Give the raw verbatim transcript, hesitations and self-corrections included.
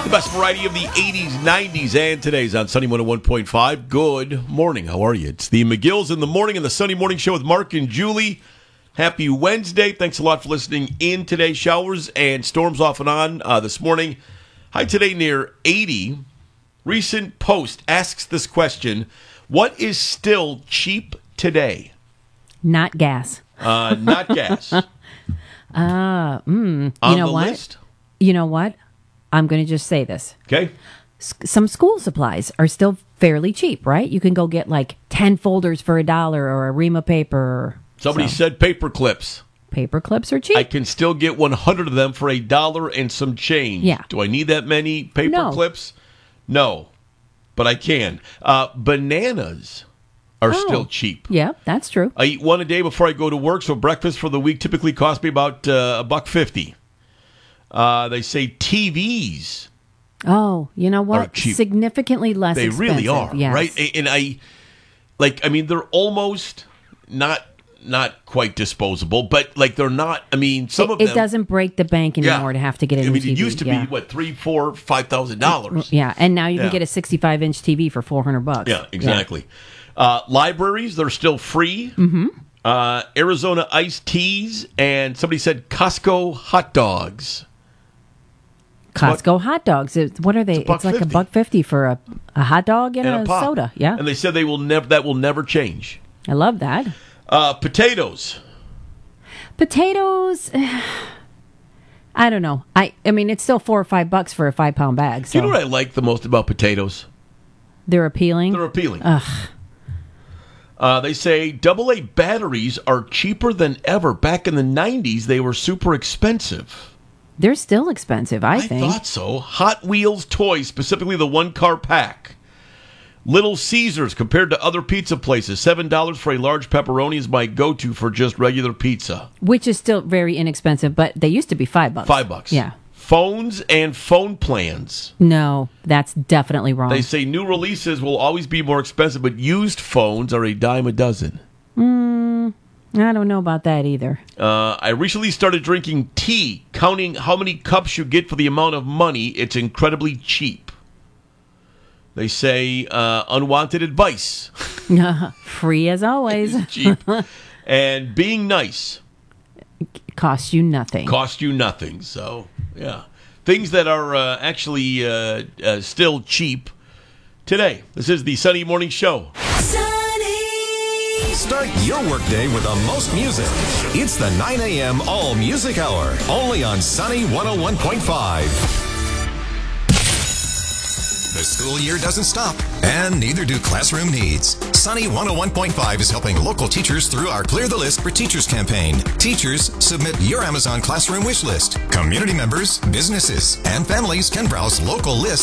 The best variety of the eighties, nineties, and today's on Sunny one oh one point five. Good morning. How are you? It's the McGills in the morning and the Sunny Morning Show with Mark and Julie. Happy Wednesday. Thanks a lot for listening in today. Showers and storms off and on uh, this morning. High today near eighty. Recent post asks this question: what is still cheap today? Not gas. Uh, not gas. Uh, mm, you On know the what? list? You know what? I'm going to just say this. Okay. S- some school supplies are still fairly cheap, right? You can go get like ten folders for a dollar or a ream of paper. Or, Somebody so. said paper clips. Paper clips are cheap. I can still get one hundred of them for a dollar and some change. Yeah. Do I need that many paper No. clips? No. But I can. Uh, bananas are Oh. still cheap. Yeah, that's true. I eat one a day before I go to work, so breakfast for the week typically costs me about uh, a buck fifty. Uh, they say T Vs. Oh, you know Are what? cheap. Significantly less They expensive. really are, yes. right? And I, like, I mean, they're almost not not quite disposable, but like they're not. I mean, some It, of it them doesn't break the bank anymore Yeah. to have to get a I new mean, T V. it used to yeah. be what three, four, five thousand dollars. Yeah, and now you Yeah. can get a sixty-five inch T V for four hundred bucks. Yeah, exactly. Uh, libraries, they're still free. Mm-hmm. Uh, Arizona iced teas, and somebody said Costco hot dogs. Costco hot dogs. It- What are they? It's a buck It's like a fifty. buck fifty for a, a hot dog and, And a, a pop. soda. Yeah, And they said they will never. That will never change. I love that. Uh, potatoes. Potatoes. I don't know. I I mean, it's still four or five bucks for a five pound bag. So Do you know what I like the most about potatoes? they're appealing. They're appealing. Ugh. Uh, they say double A batteries are cheaper than ever. Back in the nineties, they were super expensive. They're still expensive. I, I think. thought so. Hot Wheels toys, specifically the one-car pack. Little Caesars, compared to other pizza places, seven dollars for a large pepperoni is my go-to for just regular pizza. Which is still very inexpensive, but they used to be five bucks. Five bucks. Yeah. Phones and phone plans. No, that's definitely wrong. They say new releases will always be more expensive, but used phones are a dime a dozen. I don't know about that either. Uh, I recently started drinking tea, counting how many cups you get for the amount of money. It's incredibly cheap. They say uh, unwanted advice. Free as always. Cheap. And being nice Costs you nothing. cost you nothing. So, yeah. Things that are uh, actually uh, uh, still cheap today. This is the Sunny Morning Show. Start your workday with the most music. It's the nine a.m. All Music Hour, only on Sunny one oh one point five. The school year doesn't stop, and neither do classroom needs. Sunny one oh one point five is helping local teachers through our Clear the List for Teachers campaign. Teachers, submit your Amazon Classroom wish list. Community members, businesses, and families can browse local lists